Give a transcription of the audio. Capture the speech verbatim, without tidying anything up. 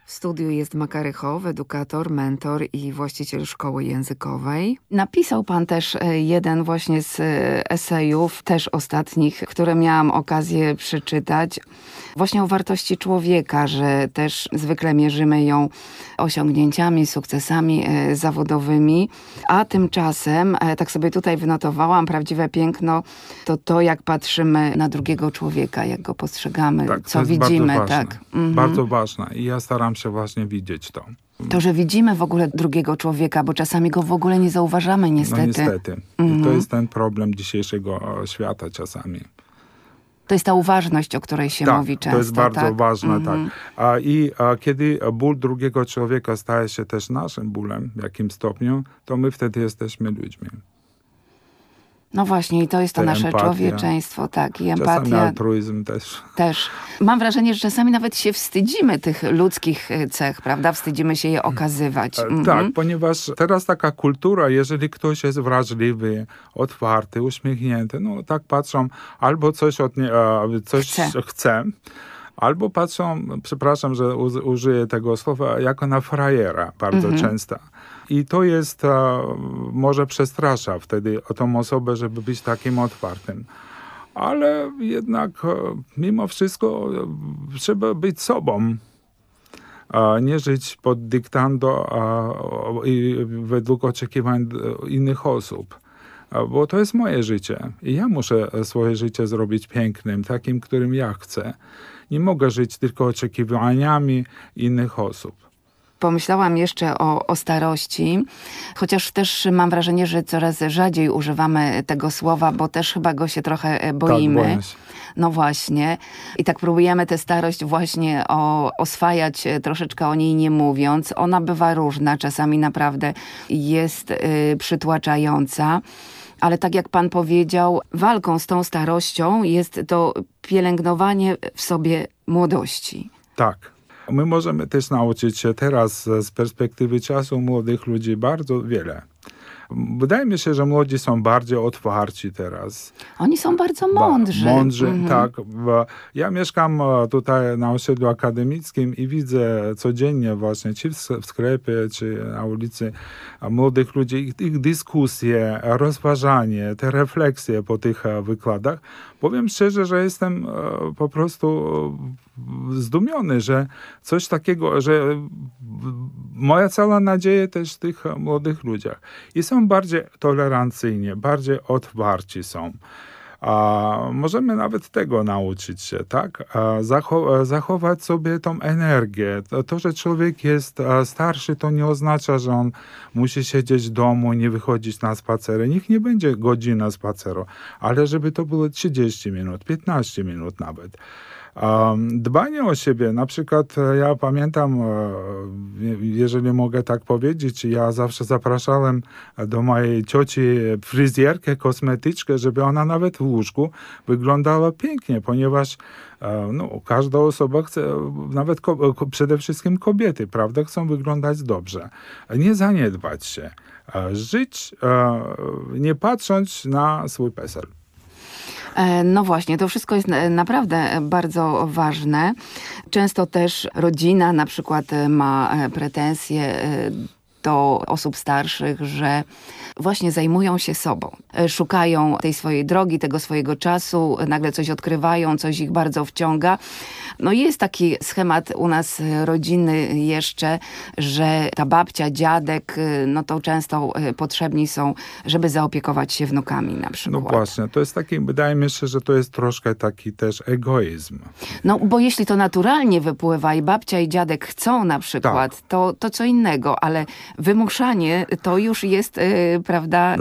W studiu jest Makary Chow, edukator, mentor i właściciel szkoły językowej. Napisał pan też jeden właśnie z esejów, też ostatnich, które miałam okazję przeczytać. Właśnie o wartości człowieka, że też zwykle mierzymy ją osiągnięciami, sukcesami zawodowymi, a tymczasem, tak sobie tutaj wynotowałam, prawdziwe piękno to to, jak patrzymy na drugiego człowieka, jak go postrzegamy, tak, co to jest widzimy. Bardzo ważne. Tak. Mhm. Bardzo ważne i ja staram się właśnie widzieć to. To, że widzimy w ogóle drugiego człowieka, bo czasami go w ogóle nie zauważamy niestety. No niestety. Mhm. I to jest ten problem dzisiejszego świata czasami. To jest ta uważność, o której się tak, mówi często. to jest bardzo tak? ważne, Mhm. tak. A, I a, kiedy ból drugiego człowieka staje się też naszym bólem w jakimś stopniu, to my wtedy jesteśmy ludźmi. No właśnie, i to jest to Ta nasze empatia. człowieczeństwo, tak, i Czasami empatia. altruizm też. Też. Mam wrażenie, że czasami nawet się wstydzimy tych ludzkich cech, prawda? Wstydzimy się je okazywać. Mhm. Tak, ponieważ teraz taka kultura, jeżeli ktoś jest wrażliwy, otwarty, uśmiechnięty, no tak patrzą, albo coś, od nie, coś Chce. chce, albo patrzą, przepraszam, że użyję tego słowa, jako na frajera bardzo Mhm. często. I to jest, może przestrasza wtedy tą osobę, żeby być takim otwartym. Ale jednak mimo wszystko trzeba być sobą. A nie żyć pod dyktando a, i według oczekiwań innych osób. A, bo to jest moje życie. I ja muszę swoje życie zrobić pięknym, takim, którym ja chcę. Nie mogę żyć tylko oczekiwaniami innych osób. Pomyślałam jeszcze o, o starości, chociaż też mam wrażenie, że coraz rzadziej używamy tego słowa, bo też chyba go się trochę boimy. Tak, boję się. No właśnie. I tak próbujemy tę starość właśnie o, oswajać, troszeczkę o niej nie mówiąc. Ona bywa różna, czasami naprawdę jest y, przytłaczająca. Ale tak jak pan powiedział, walką z tą starością jest to pielęgnowanie w sobie młodości. Tak. My możemy też nauczyć się teraz z perspektywy czasu młodych ludzi bardzo wiele. Wydaje mi się, że młodzi są bardziej otwarci teraz. Oni są bardzo mądrzy. Ba, mądrzy, mhm. tak. Ja mieszkam tutaj na osiedlu akademickim i widzę codziennie właśnie, czy w sklepie, czy na ulicy, młodych ludzi, ich, ich dyskusje, rozważanie, te refleksje po tych wykładach. Powiem szczerze, że jestem po prostu zdumiony, że coś takiego, że moja cała nadzieja też w tych młodych ludziach. I są bardziej tolerancyjni, bardziej otwarci są. A możemy nawet tego nauczyć się, tak? A zachow- zachować sobie tą energię. To, to, że człowiek jest starszy, to nie oznacza, że on musi siedzieć w domu i nie wychodzić na spacery. Niech nie będzie godzina spaceru, ale żeby to było trzydzieści minut, piętnaście minut nawet. Um, dbanie o siebie, na przykład ja pamiętam, jeżeli mogę tak powiedzieć, ja zawsze zapraszałem do mojej cioci fryzjerkę, kosmetyczkę, żeby ona nawet w łóżku wyglądała pięknie, ponieważ no, każda osoba chce, nawet ko- przede wszystkim kobiety, prawda, chcą wyglądać dobrze. Nie zaniedbać się. Żyć, nie patrząc na swój PESEL. No właśnie, to wszystko jest naprawdę bardzo ważne. Często też rodzina na przykład ma pretensje do osób starszych, że właśnie zajmują się sobą. Szukają tej swojej drogi, tego swojego czasu, nagle coś odkrywają, coś ich bardzo wciąga. No i jest taki schemat u nas rodziny jeszcze, że ta babcia, dziadek, no to często potrzebni są, żeby zaopiekować się wnukami na przykład. No właśnie, to jest taki, wydaje mi się, że to jest troszkę taki też egoizm. No bo jeśli to naturalnie wypływa i babcia i dziadek chcą na przykład, tak. to, to co innego, ale wymuszanie to już jest, yy, prawda,